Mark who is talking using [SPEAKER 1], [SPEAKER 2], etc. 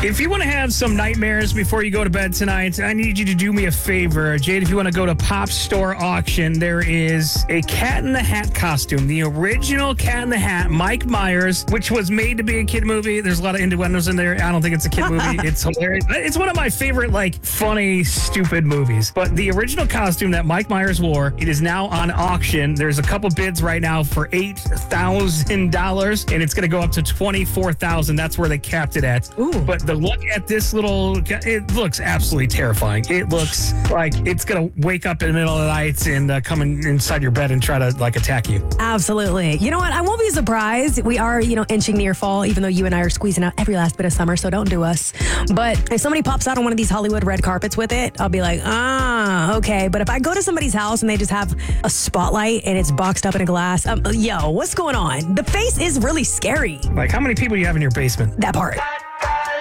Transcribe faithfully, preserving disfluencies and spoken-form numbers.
[SPEAKER 1] If you want to have some nightmares before you go to bed tonight, I need you to do me a favor. Jade, if you want to go to Pop Store Auction, there is a Cat in the Hat costume. The original Cat in the Hat, Mike Myers, which was made to be a kid movie. There's a lot of innuendos in there. I don't think it's a kid movie. It's hilarious. It's one of my favorite, like, funny, stupid movies. But the original costume that Mike Myers wore, it is now on auction. There's a couple bids right now for eight thousand dollars, and it's going to go up to twenty-four thousand dollars. That's where they capped it at.
[SPEAKER 2] Ooh.
[SPEAKER 1] But the look at this little, it looks absolutely terrifying. It looks like it's going to wake up in the middle of the night and uh, come in, inside your bed and try to, like, attack you.
[SPEAKER 2] Absolutely. You know what? I won't be surprised. We are, you know, inching near fall, even though you and I are squeezing out every last bit of summer, so don't do us. But if somebody pops out on one of these Hollywood red carpets with it, I'll be like, ah, okay. But if I go to somebody's house and they just have a spotlight and it's boxed up in a glass, um, yo, what's going on? The face is really scary.
[SPEAKER 1] Like, how many people you have in your basement?
[SPEAKER 2] That part.